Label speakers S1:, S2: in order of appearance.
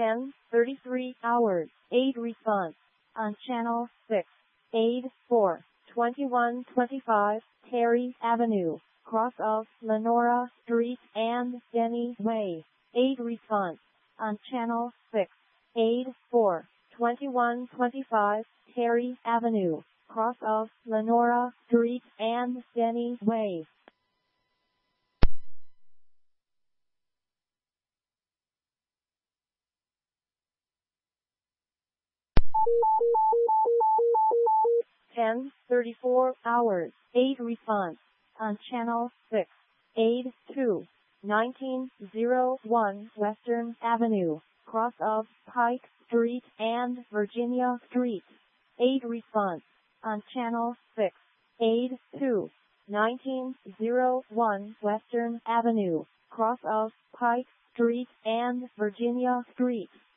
S1: 10:33 hours. Aid response on channel 6. Aid 4. 2125 Terry Avenue, cross of Lenora Street and Denny Way. Aid response on channel 6. Aid 4. 2125 Terry Avenue, cross of Lenora Street and Denny Way. Ten 34 hours. Aid response on channel 6. Aid 2. 1901 Western Avenue, cross of Pike Street and Virginia Street. Aid response on channel 6. Aid 2. 1901 Western Avenue, cross of Pike Street and Virginia Street.